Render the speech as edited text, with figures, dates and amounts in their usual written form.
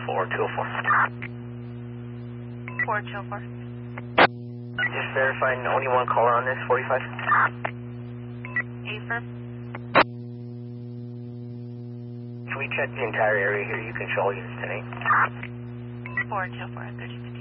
4204. 4204. Just verifying only one caller on this 45. Affirm. Can we check the entire area here? You control units tonight. 4204, 3050.